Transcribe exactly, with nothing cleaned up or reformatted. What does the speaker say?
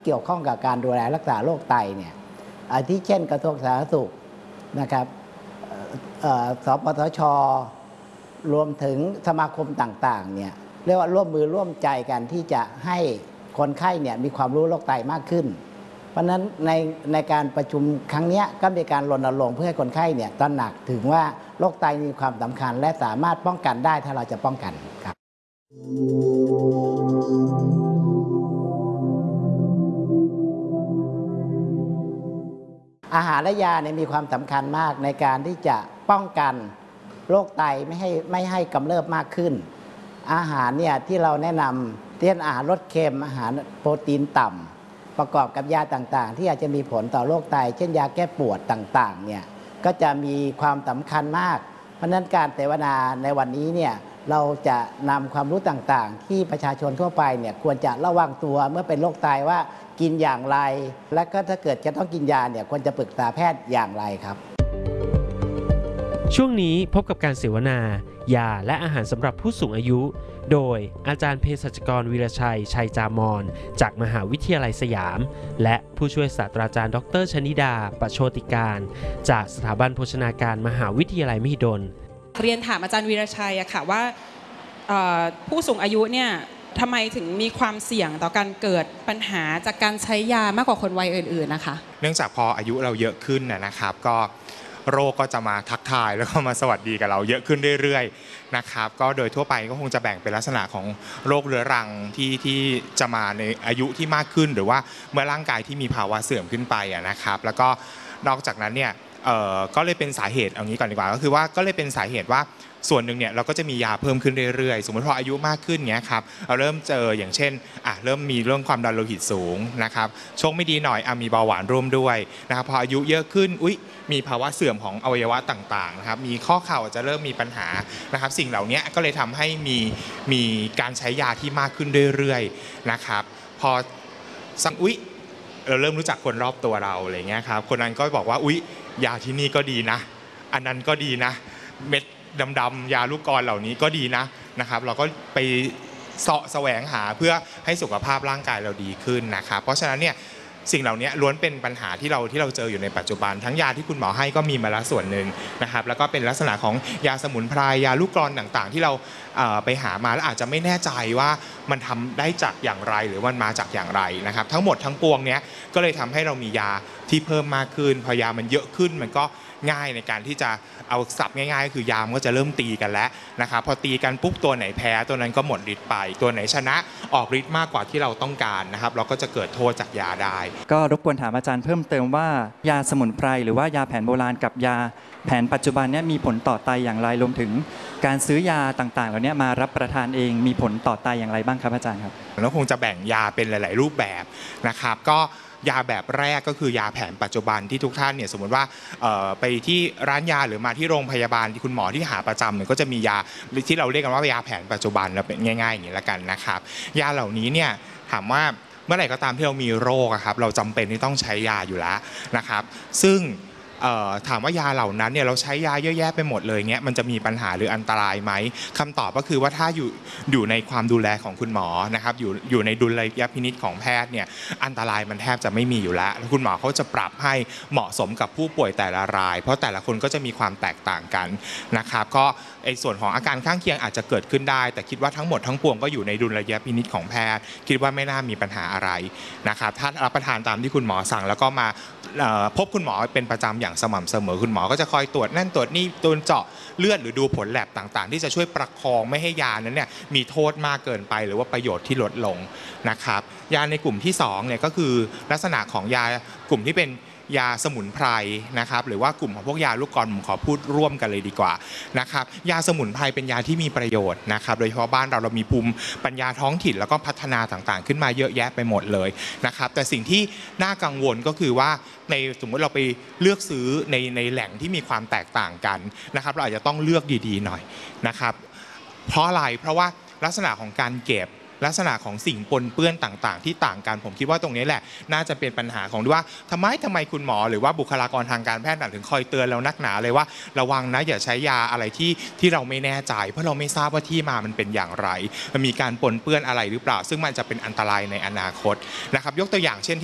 เกี่ยวข้องกับการดูแลรักษาโรคไตเนี่ยอาทิเช่นกระทรวงสาธารณสุขนะครับสปสช.รวมถึงสมาคมต่างๆเนี่ยเรียกว่าร่วมมือร่วมใจกันที่จะให้คนไข้เนี่ยมีความรู้โรคไตมากขึ้นเพราะฉะนั้นในในการประชุมครั้งนี้ก็มีการรณรงค์เพื่อให้คนไข้เนี่ยตระหนักถึงว่าโรคไตมีความสำคัญและสามารถป้องกันได้ถ้าเราจะป้องกันครับอาหารและยาเนี่ยมีความสำคัญมากในการที่จะป้องกันโรคไตไม่ให้ไม่ให้กำเริบมากขึ้นอาหารเนี่ยที่เราแนะนำเช่นอาหารรสเค็มอาหารโปรตีนต่ำประกอบกับยาต่างๆที่อาจจะมีผลต่อโรคไตเช่นยาแก้ปวดต่างๆเนี่ยก็จะมีความสำคัญมากเพราะฉะนั้นการเสวนาในวันนี้เนี่ยเราจะนำความรู้ต่างๆที่ประชาชนทั่วไปเนี่ยควรจะระวังตัวเมื่อเป็นโรคไตว่ากินอย่างไรและก็ถ้าเกิดจะต้องกินยาเนี่ยควรจะปรึกษาแพทย์อย่างไรครับช่วงนี้พบกับการเสวนายาและอาหารสำหรับผู้สูงอายุโดยอาจารย์เภสัชกรวีรชัยชัยจามรจากมหาวิทยาลัยสยามและผู้ช่วยศาสตราจารย์ดรชนิดาปโชติการจากสถาบันโภชนาการมหาวิทยาลัยมหิดลเรียนถามอาจารย์วีรชัยอะค่ะว่าผู้สูงอายุเนี่ยทำไมถึงมีความเสี่ยงต่อการเกิดปัญหาจากการใช้ยามากกว่าคนวัยอื่นๆนะคะเนื่องจากพออายุเราเยอะขึ้นนะครับก็โรคก็จะมาทักทายแล้วก็มาสวัสดีกับเราเยอะขึ้นเรื่อยๆนะครับก็โดยทั่วไปก็คงจะแบ่งเป็นลักษณะของโรคเรื้อรังที่ที่จะมาในอายุที่มากขึ้นหรือว่าเมื่อร่างกายที่มีภาวะเสื่อมขึ้นไปนะครับแล้วก็นอกจากนั้นเนี่ยก็เลยเป็นสาเหตุเอางี้ก่อนดีกว่าก็คือว่าก็เลยเป็นสาเหตุว่าส่วนหนึ่งเนี่ยเราก็จะมียาเพิ่มขึ้นเรื่อยๆสมมติพออายุมากขึ้นเงี้ยครับเราเริ่มเจออย่างเช่นอ่ะเริ่มมีเรื่องความดันโลหิตสูงนะครับโชคไม่ดีหน่อยอ่ะมีเบาหวานร่วมด้วยนะครับพออายุเยอะขึ้นอุ๊ยมีภาวะเสื่อมของอวัยวะต่างๆนะครับมีข้อเข่าจะเริ่มมีปัญหานะครับสิ่งเหล่านี้ก็เลยทำให้มีมีการใช้ยาที่มากขึ้นเรื่อยๆนะครับพอสังอุ๊ยเราเริ่มรู้จักคนรอบตัวเราอะไรเงี้ยครับคนนั้นก็บอกว่าอุ๊ยยาที่นี่ก็ดีนะอันนั้นก็ดีนะเม็ดดำๆยาลูกกรเหล่านี้ก็ดีนะนะครับเราก็ไปเสาะแสวงหาเพื่อให้สุขภาพร่างกายเราดีขึ้นนะครับเพราะฉะนั้นเนี่ยสิ่งเหล่านี้ล้วนเป็นปัญหาที่เราที่เราเจออยู่ในปัจจุบันทั้งยาที่คุณหมอให้ก็มีมาแล้วส่วนหนึ่งนะครับแล้วก็เป็นลักษณะของยาสมุนไพรยาลูกกรต่างๆที่เราไปหามาแล้วอาจจะไม่แน่ใจว่ามันทำได้จากอย่างไรหรือมันมาจากอย่างไรนะครับทั้งหมดทั้งปวงเนี้ยก็เลยทำให้เรามียาที่เพิ่มมากขึ้นพอยามันเยอะขึ้นมันก็ง่ายในการที่จะเอาศัพท์ง่ายๆก็คือยามก็จะเริ่มตีกันแล้วนะครับพอตีกันปุ๊บตัวไหนแพ้ตัวนั้นก็หมดฤทธิ์ไปตัวไหนชนะออกฤทธิ์มากกว่าที่เราต้องการนะครับเราก็จะเกิดโทษจากยาได้ก็รบกวนถามอาจารย์เพิ่มเติมว่ายาสมุนไพรหรือว่ายาแผนโบราณกับยาแผนปัจจุบันนี้มีผลต่อไตอย่างไรรวมถึงการซื้อยาต่างๆเหล่านี้มารับประทานเองมีผลต่อไตอย่างไรบ้างครับอาจารย์ครับแล้วคงจะแบ่งยาเป็นหลายๆรูปแบบนะครับก็ยาแบบแรกก็คือยาแผนปัจจุบันที่ทุกท่านเนี่ยสมมติว่าไปที่ร้านยาหรือมาที่โรงพยาบาลที่คุณหมอที่หาประจำเนี่ยก็จะมียาที่เราเรียกกันว่ายาแผนปัจจุบันแล้วเป็นง่ายๆอย่างนี้ละกันนะครับยาเหล่านี้เนี่ยถามว่าเมื่อไหร่ก็ตามที่เรามีโรคครับเราจำเป็นที่ต้องใช้ยาอยู่แล้วนะครับซึ่งถามว่ายาเหล่านั้นเนี่ยเราใช้ยาเยอะแยะไปหมดเลยเงี้ยมันจะมีปัญหาหรืออันตรายไหมคำตอบก็คือว่าถ้าอยู่อยู่ในความดูแลของคุณหมอนะครับอยู่อยู่ในดุลยพินิจของแพทย์เนี่ยอันตรายมันแทบจะไม่มีอยู่แล้วคุณหมอเขาจะปรับให้เหมาะสมกับผู้ป่วยแต่ละรายเพราะแต่ละคนก็จะมีความแตกต่างกันนะครับก็ไอ้ส่วนของอาการข้างเคียงอาจจะเกิดขึ้นได้แต่คิดว่าทั้งหมดทั้งปวงก็อยู่ในดุลยพินิจของแพทย์คิดว่าไม่น่ามีปัญหาอะไรนะครับถ้ารับประทานตามที่คุณหมอสั่งแล้วก็มาพบคุณหมอเป็นประจำอย่างสม่ำเสมอคุณหมอก็จะคอยตรวจนั่นตรวจนี่ตัวเจาะเลือดหรือดูผลแลบต่างๆที่จะช่วยประคองไม่ให้ยานั้นเนี่ยมีโทษมากเกินไปหรือว่าประโยชน์ที่ลดลงนะครับยาในกลุ่มที่สองเนี่ยก็คือลักษณะของยากลุ่มที่เป็นยาสมุนไพรนะครับหรือว่ากลุ่มของพวกยาลูกกรผมขอพูดร่วมกันเลยดีกว่านะครับยาสมุนไพรเป็นยาที่มีประโยชน์นะครับโดยเฉพาะบ้านเราเรามีภูมิปัญญาท้องถิ่นแล้วก็พัฒนาต่างๆขึ้นมาเยอะแยะไปหมดเลยนะครับแต่สิ่งที่น่ากังวลก็คือว่าในสมมติเราไปเลือกซื้อในในแหล่งที่มีความแตกต่างกันนะครับเราอาจจะต้องเลือกดีๆหน่อยนะครับเพราะอะไรเพราะว่าลักษณะของการเก็บลักษณะของสิ่งปนเปื้อนต่างๆ ที่ต่างกันผมคิดว่าตรงนี้แหละน่าจะเป็นปัญหาของว่าทำไมทำไมคุณหมอหรือว่าบุคลากรทางการแพทย์ถึงคอยเตือนเรานักหนาเลยว่าระวังนะอย่าใช้ยาอะไรที่ที่เราไม่แน่ใจเพราะเราไม่ทราบว่าที่มามันเป็นอย่างไรมันมีการปนเปื้อนอะไรหรือเปล่าซึ่งมันจะเป็นอันตรายในอนาคตนะครับยกตัวอย่างเช่น